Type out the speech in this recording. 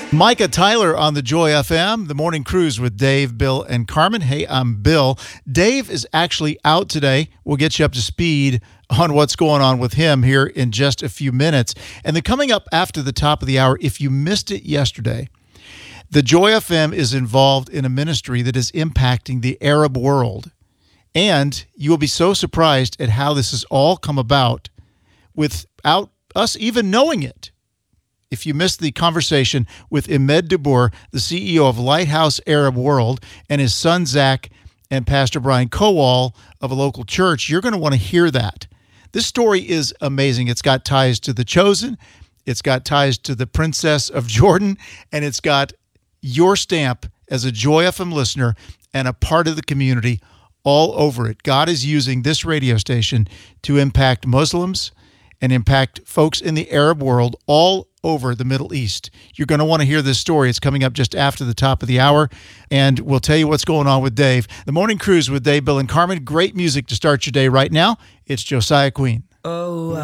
Micah Tyler on the Joy FM, the morning cruise with Dave, Bill, and Carmen. Hey, I'm Bill. Dave is actually out today. We'll get you up to speed on what's going on with him here in just a few minutes. And then coming up after the top of the hour, if you missed it yesterday, the Joy FM is involved in a ministry that is impacting the Arab world. And you will be so surprised at how this has all come about without us even knowing it. If you missed the conversation with Ahmed Dabour, the CEO of Lighthouse Arab World, and his son Zach and Pastor Brian Kowal of a local church, you're going to want to hear that. This story is amazing. It's got ties to The Chosen, it's got ties to the Princess of Jordan, and it's got your stamp as a Joy FM listener and a part of the community all over it. God is using this radio station to impact Muslims and impact folks in the Arab world all over the Middle East. You're going to want to hear this story. It's coming up just after the top of the hour, and we'll tell you what's going on with Dave. The Morning Cruise with Dave, Bill, and Carmen. Great music to start your day right now. It's Josiah Queen.